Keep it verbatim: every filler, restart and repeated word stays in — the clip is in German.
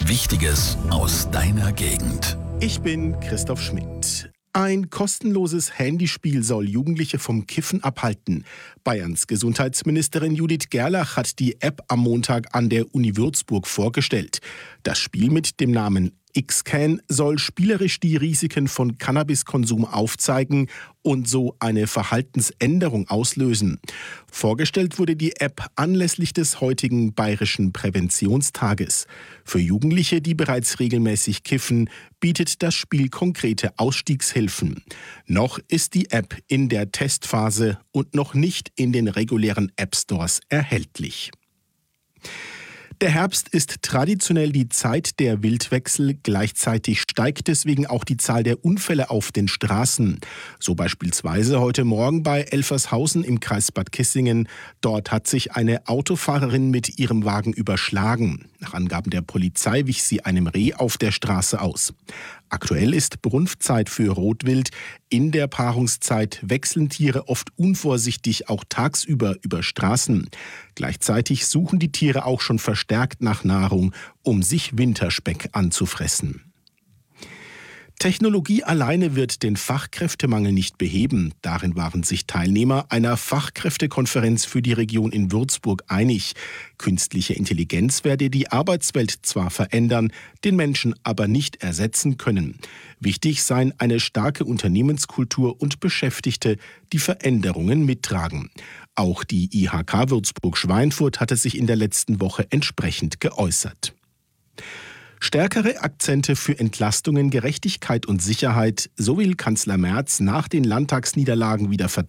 Wichtiges aus deiner Gegend. Ich bin Christoph Schmidt. Ein kostenloses Handyspiel soll Jugendliche vom Kiffen abhalten. Bayerns Gesundheitsministerin Judith Gerlach hat die App am Montag an der Uni Würzburg vorgestellt. Das Spiel mit dem Namen X-Can soll spielerisch die Risiken von Cannabiskonsum aufzeigen und so eine Verhaltensänderung auslösen. Vorgestellt wurde die App anlässlich des heutigen Bayerischen Präventionstages. Für Jugendliche, die bereits regelmäßig kiffen, bietet das Spiel konkrete Ausstiegshilfen. Noch ist die App in der Testphase und noch nicht in den regulären App-Stores erhältlich. Der Herbst ist traditionell die Zeit der Wildwechsel. Gleichzeitig steigt deswegen auch die Zahl der Unfälle auf den Straßen. So beispielsweise heute Morgen bei Elfershausen im Kreis Bad Kissingen. Dort hat sich eine Autofahrerin mit ihrem Wagen überschlagen. Nach Angaben der Polizei wich sie einem Reh auf der Straße aus. Aktuell ist Brunftzeit für Rotwild. In der Paarungszeit wechseln Tiere oft unvorsichtig auch tagsüber über Straßen. Gleichzeitig suchen die Tiere auch schon verstärkt nach Nahrung, um sich Winterspeck anzufressen. Technologie alleine wird den Fachkräftemangel nicht beheben. Darin waren sich Teilnehmer einer Fachkräftekonferenz für die Region in Würzburg einig. Künstliche Intelligenz werde die Arbeitswelt zwar verändern, den Menschen aber nicht ersetzen können. Wichtig seien eine starke Unternehmenskultur und Beschäftigte, die Veränderungen mittragen. Auch die I H K Würzburg-Schweinfurt hatte sich in der letzten Woche entsprechend geäußert. Stärkere Akzente für Entlastungen, Gerechtigkeit und Sicherheit, so will Kanzler Merz nach den Landtagsniederlagen wieder vertreten.